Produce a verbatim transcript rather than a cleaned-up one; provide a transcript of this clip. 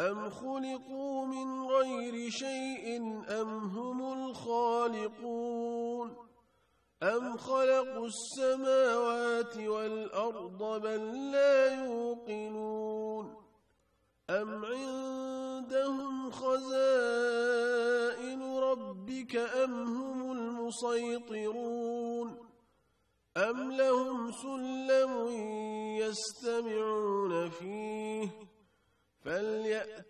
أم خلقوا من غير شيء أم هم الخالقون أم خلقوا السماوات والأرض بل لا يوقنون أم عندهم خزائن ربك أم هم المسيطرون أم لهم سلم يستمعون فيه فليأت